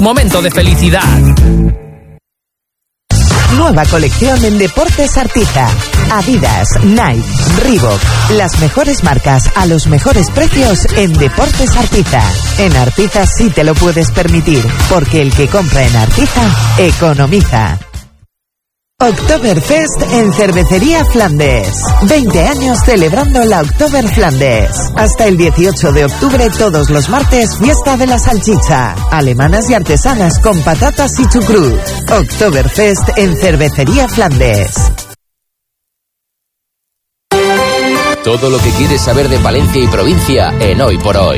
momento de felicidad. Nueva colección en Deportes Artiza. Adidas, Nike, Reebok. Las mejores marcas a los mejores precios en Deportes Artiza. En Artiza sí te lo puedes permitir, porque el que compra en Artiza, economiza. Oktoberfest en Cervecería Flandes. 20 años celebrando la Oktober Flandes. Hasta el 18 de octubre, todos los martes, fiesta de la salchicha. Alemanas y artesanas con patatas y chucrut. Oktoberfest en Cervecería Flandes. Todo lo que quieres saber de Palencia y provincia en Hoy por Hoy.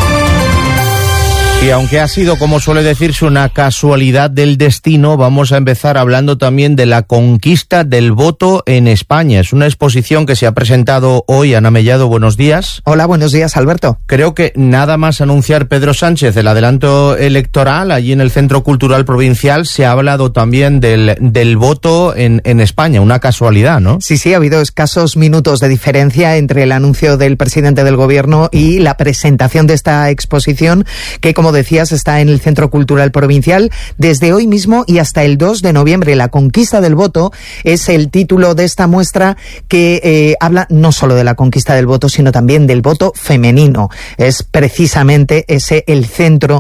Y aunque ha sido, como suele decirse, una casualidad del destino, vamos a empezar hablando también de la conquista del voto en España. Es una exposición que se ha presentado hoy. Ana Mellado, buenos días. Hola, buenos días, Alberto. Creo que nada más anunciar Pedro Sánchez el adelanto electoral allí en el Centro Cultural Provincial, se ha hablado también del voto en España. Una casualidad, ¿no? Sí, ha habido escasos minutos de diferencia entre el anuncio del presidente del gobierno y la presentación de esta exposición que, como decías, está en el Centro Cultural Provincial desde hoy mismo y hasta el 2 de noviembre. La conquista del voto es el título de esta muestra que habla no solo de la conquista del voto, sino también del voto femenino. Es precisamente ese el centro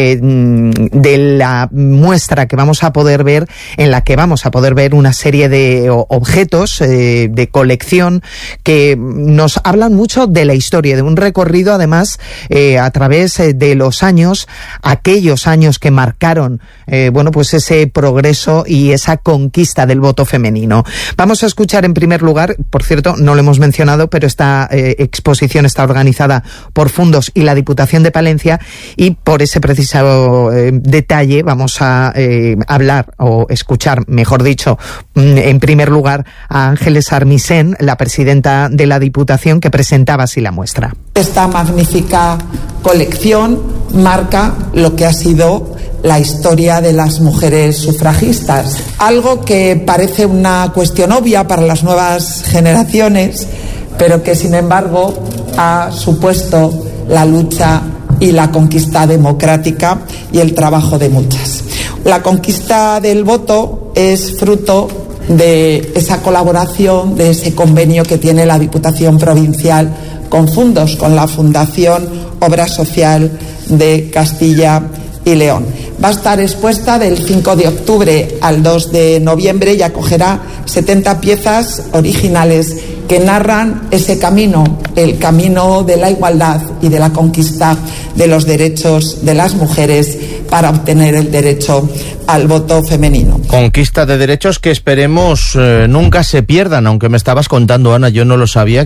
de la muestra que vamos a poder ver, en la que vamos a poder ver una serie de objetos de colección que nos hablan mucho de la historia, de un recorrido además a través de los años, aquellos años que marcaron pues ese progreso y esa conquista del voto femenino. Vamos a escuchar en primer lugar, por cierto, no lo hemos mencionado, pero esta exposición está organizada por Fundos y la Diputación de Palencia, y por ese preciso detalle vamos a hablar o escuchar, mejor dicho, en primer lugar a Ángeles Armisen, la presidenta de la Diputación, que presentaba así la muestra. Esta magnífica colección marca lo que ha sido la historia de las mujeres sufragistas. Algo que parece una cuestión obvia para las nuevas generaciones, pero que sin embargo ha supuesto la lucha y la conquista democrática y el trabajo de muchas. La conquista del voto es fruto de esa colaboración, de ese convenio que tiene la Diputación Provincial con Fundos, con la Fundación Obra Social de Castilla y León. Va a estar expuesta del 5 de octubre al 2 de noviembre y acogerá 70 piezas originales que narran ese camino, el camino de la igualdad y de la conquista de los derechos de las mujeres para obtener el derecho al voto femenino. Conquista de derechos que esperemos nunca se pierdan, aunque me estabas contando, Ana, yo no lo sabía,